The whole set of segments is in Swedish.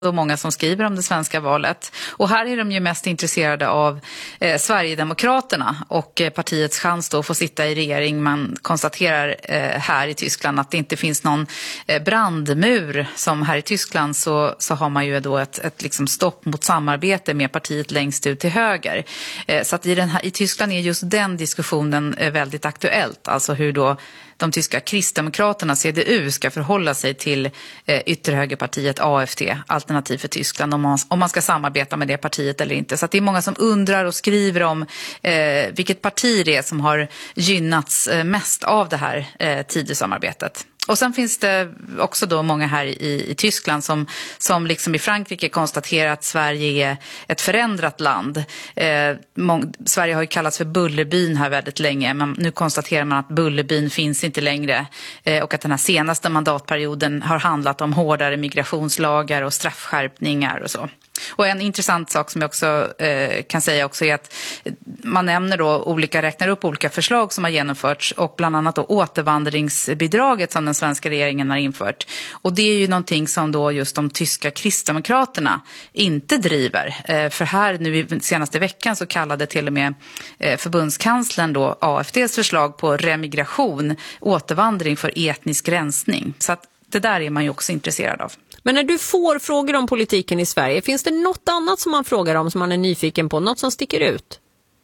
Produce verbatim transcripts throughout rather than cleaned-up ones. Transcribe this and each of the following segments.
och många som skriver om det svenska valet. Och här är de ju mest intresserade av eh, Sverigedemokraterna och eh, partiets chans då att få sitta i regering. Man konstaterar eh, här i Tyskland att det inte finns någon eh, brandmur som här i Tyskland, så, så har man ju då ett, ett liksom stopp mot samarbete med partiet längst ut till höger. Eh, så att i, den här, i Tyskland är just den diskussionen eh, väldigt aktuellt. Alltså hur då de tyska kristdemokraterna, C D U, ska förhålla sig till eh, ytterhögerpartiet A F D, Alternativ för Tyskland, om man, om man ska samarbeta med det partiet eller inte. Så att det är många som undrar och skriver om eh, vilket parti det är som har gynnats eh, mest av det här eh, Tidösamarbetet. Och sen finns det också då många här i, i Tyskland som, som liksom i Frankrike konstaterar att Sverige är ett förändrat land. Eh, mång, Sverige har ju kallats för Bullerbyn här väldigt länge, men nu konstaterar man att Bullerbyn finns inte längre eh, och att den här senaste mandatperioden har handlat om hårdare migrationslagar och straffskärpningar och så. Och en intressant sak som jag också eh, kan säga också är att man nämner då olika, räknar upp olika förslag som har genomförts, och bland annat då återvandringsbidraget som den svenska regeringen har infört. Och det är ju någonting som då just de tyska kristdemokraterna inte driver. Eh, för här nu i senaste veckan så kallade till och med eh, förbundskanslern då A F D:s förslag på remigration, återvandring för etnisk rensning. Så att det där är man ju också intresserad av. Men när du får frågor om politiken i Sverige, finns det något annat som man frågar om som man är nyfiken på? Något som sticker ut?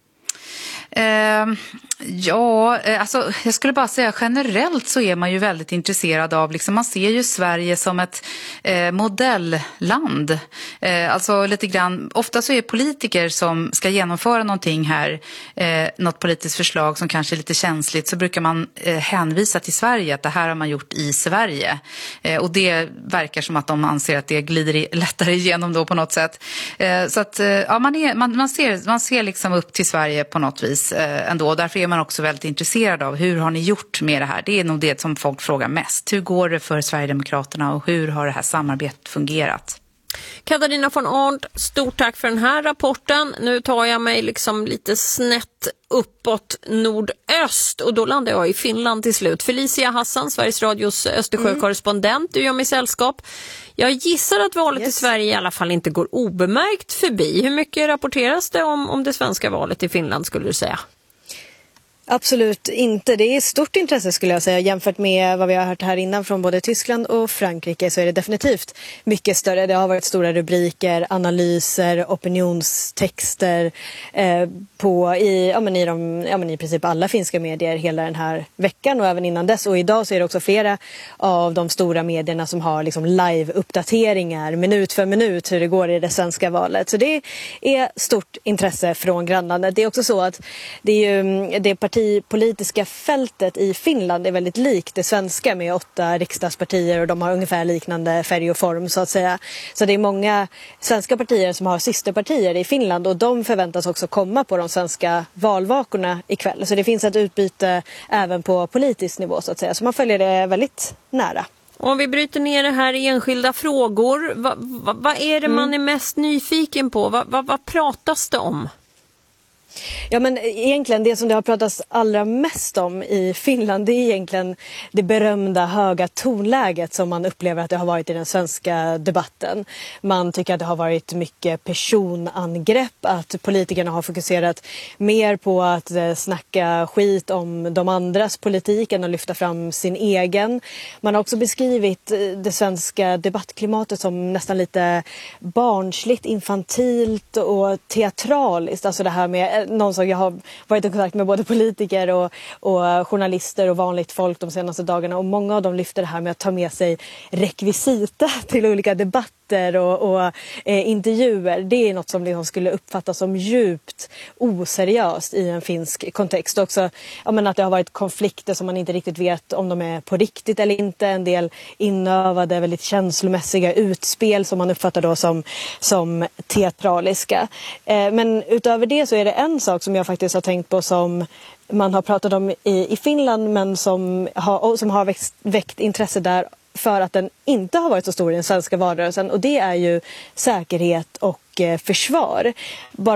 Eh, ja, alltså jag skulle bara säga generellt så är man ju väldigt intresserad av, liksom, man ser ju Sverige som ett eh, modellland. Eh, alltså lite grann, ofta så är politiker som ska genomföra någonting här, eh, något politiskt förslag som kanske är lite känsligt, så brukar man eh, hänvisa till Sverige, att det här har man gjort i Sverige. Eh, och det verkar som att de anser att det glider i, lättare igenom då på något sätt. Eh, så att, eh, ja, man, är, man, man, ser, man ser liksom upp till Sverige på något vis eh, ändå. Därför är man också väldigt intresserad av hur har ni gjort med det här. Det är nog det som folk frågar mest. Hur går det för Sverigedemokraterna och hur har det här samarbetet fungerat? Katarina von Arndt, stort tack för den här rapporten. Nu tar jag mig liksom lite snett uppåt nordöst och då landar jag i Finland till slut. Felicia Hassan, Sveriges Radios Östersjökorrespondent, du gör mig sällskap. Jag gissar att valet yes. i Sverige i alla fall inte går obemärkt förbi. Hur mycket rapporteras det om, om det svenska valet i Finland, skulle du säga? Absolut inte. Det är stort intresse, skulle jag säga. Jämfört med vad vi har hört här innan från både Tyskland och Frankrike så är det definitivt mycket större. Det har varit stora rubriker, analyser, opinionstexter eh, på i, ja, men i, de, ja, men i princip alla finska medier hela den här veckan och även innan dess. Och idag så är det också flera av de stora medierna som har liksom live-uppdateringar minut för minut hur det går i det svenska valet. Så det är stort intresse från grannlandet. Det är också så att det är ju det parti politiska fältet i Finland är väldigt likt det svenska med åtta riksdagspartier och de har ungefär liknande färg och form så att säga. Så det är många svenska partier som har systerpartier i Finland och de förväntas också komma på de svenska valvakorna ikväll. Så det finns ett utbyte även på politisk nivå så att säga. Så man följer det väldigt nära. Om vi bryter ner det här i enskilda frågor, vad, vad, vad är det mm. man är mest nyfiken på? Vad, vad, vad pratas det om? Ja, men egentligen det som det har pratats allra mest om i Finland, det är egentligen det berömda höga tonläget som man upplever att det har varit i den svenska debatten. Man tycker att det har varit mycket personangrepp, att politikerna har fokuserat mer på att snacka skit om de andras politik än att lyfta fram sin egen. Man har också beskrivit det svenska debattklimatet som nästan lite barnsligt, infantilt och teatraliskt. Alltså det här med någon som jag har varit i kontakt med både politiker och, och journalister och vanligt folk de senaste dagarna och många av dem lyfter det här med att ta med sig rekvisita till olika debatter och, och eh, intervjuer. Det är något som liksom skulle uppfattas som djupt oseriöst i en finsk kontext. Också ja, men att det har varit konflikter som man inte riktigt vet om de är på riktigt eller inte. En del inövade, väldigt känslomässiga utspel som man uppfattar då som, som teatraliska. Eh, men utöver det så är det en sak som jag faktiskt har tänkt på som man har pratat om i, i Finland men som har, som har växt, väckt intresse där för att den inte har varit så stor i den svenska valrörelsen och det är ju säkerhet och eh, försvar. Bara